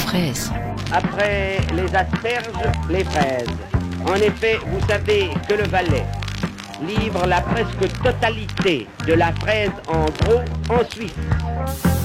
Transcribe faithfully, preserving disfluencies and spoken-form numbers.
fraises. Après les asperges, les fraises. En effet, vous savez que le Valais livre la presque totalité de la fraise en gros en Suisse.